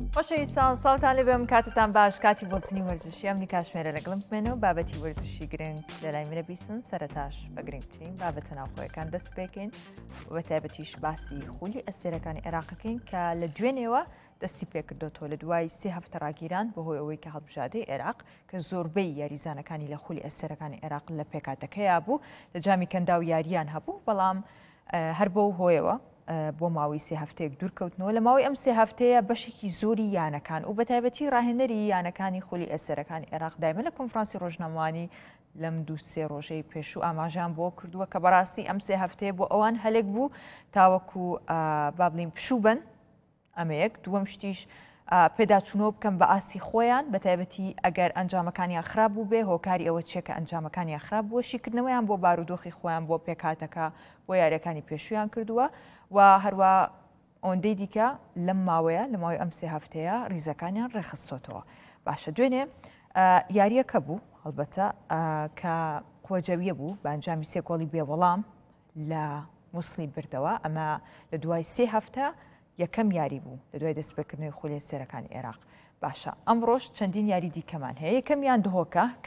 خۆشەویستان ساڵتان لێ بێم کاتتان باش کاتی بۆچنی وەرزشی ئەمنی کاشمێرە لەگەڵم بمێنەوە بابەتی وەرزشی گرنگ لە لای منە بیستن سەرەتاش بە گرنگترین بابەتە ناوخۆیەکان دەست پێکەین و بە تایبەتیش باسی خولی ئەستێرەکانی عێراقەکەین کە لە دوێنێوە دەستی پێکردوەوە لە دوای 3 هەفتە ڕاگیران بەهۆی ئەوەی کە هەڵبژادەی عێراق کە زۆربەی یاریزانەکانی لە خولی ئەستێرەکانی عێراق لە پێکاتەکەیە بوو لە جامی کەندا و یاریان هەبوو بەڵام هەر بەو هۆیەوە بۆ ماوەی 3 هەفتەیەک دوورکەوتنەوە لە ماوەی ئەم 3 هەفتەیە بەشێکی زۆری یانەکان و بەتایبەتی ڕاهێنەری یانەکانی خولی ئەستێرەکانی عێراق دایمە لە کۆنفرانسی ڕۆژنامەوانی لەم 2-3 ڕۆژەی پێشوو ئاماژیان بۆ کردووە کە بەڕاستی ئەم 3 هەفتەیە بۆ ئەوان هەلێک بوو تاوەکو با بڵین پشوبن ئەمەیەک دووەم شتیش پێداچوونەوە بکەم بە ئاستی خۆیان بەتایبەتی ئەگەر ئەنجامەکانیان خراپ بوو بێ هۆکاری ئەوە چێکە ئەنجامەکانیان خراپ بووە شیکردنەوەیان بۆ بارودۆخی خۆیان بۆ پێکاتەکە بۆ یاریەکانی پێشویان کردووە و هەروە ئەوەندەی دیکە لەم ماوەیە لە ماوەی ئەم 3 هەفتەیە ریزەکانیان ڕێخستۆتەوە باشە دوێنێ یاریەکە بوو هەڵبەتە کە کۆجەویە بوو بە ئەنجامی 3 گۆڵی بێوەڵام لە مووسڵی بردەوە ئەمە لە دوای 3 هەفتە یەکەم یاری بوو لە دوای دەستپێکردنەوەی خولی ئەستێرەکانی عێراق باشە ئەمڕۆژ چەندین یاری دیکەمان هەیە یەکەمیان دهۆکە